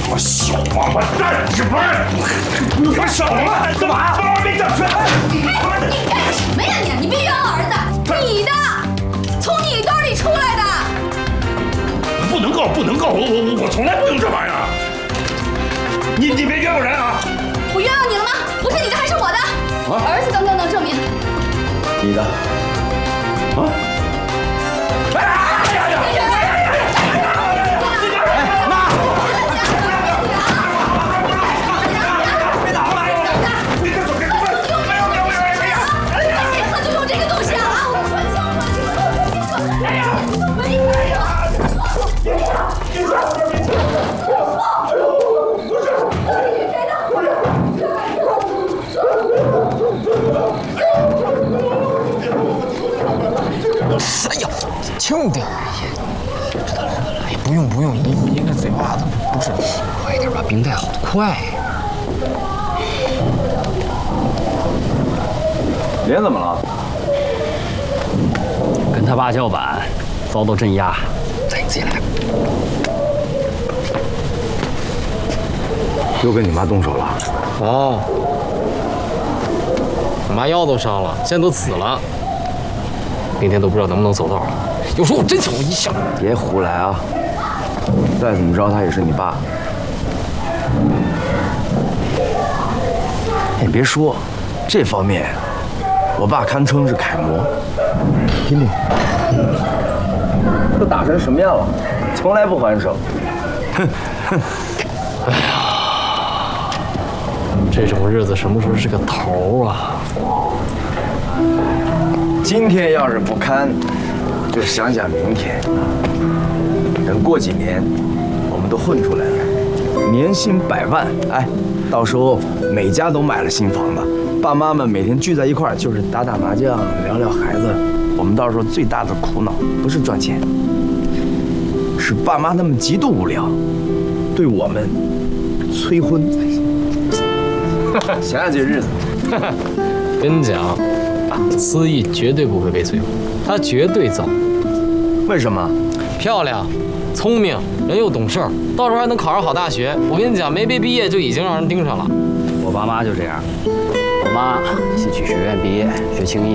我小王八蛋，你不是？你个小王八蛋，干嘛？把我没整出来！ 你干什么呀你？你别冤枉儿子，你的，从你兜里出来的。 不能告，不能告！我从来不用这玩意儿。你别冤枉人啊！ 我冤枉你了吗？不是你的还是我的？儿子刚刚能证明。 你的。啊！ 哎呀呀！ 哎呀，轻点！哎，不用，一个嘴巴子不是。快点把冰带好，快！ 脸怎么了？ 跟他爸叫板，遭到镇压。 再你自己来。 又跟你妈动手了？ 哦，我妈腰都伤了，现在都紫了，明天都不知道能不能走道。有时候我真想我一下。 别胡来啊！再怎么着，他也是你爸。你别说，这方面，我爸堪称是楷模。听听，都打成什么样了，从来不还手。哼哼。 哎呀，这种日子什么时候是个头啊？ 今天要是不堪，就想想明天。等过几年，我们都混出来了，年薪100万，哎，到时候每家都买了新房子，爸妈们每天聚在一块儿，就是打打麻将，聊聊孩子。我们到时候最大的苦恼不是赚钱，是爸妈他们极度无聊，对我们催婚。想想这日子， 跟你讲，思义绝对不会被催婚，他绝对早。 为什么？ 漂亮、聪明，人又懂事儿，到时候还能考上好大学。我跟你讲，没毕业就已经让人盯上了。 我爸妈就这样，我妈戏曲学院毕业，学青衣。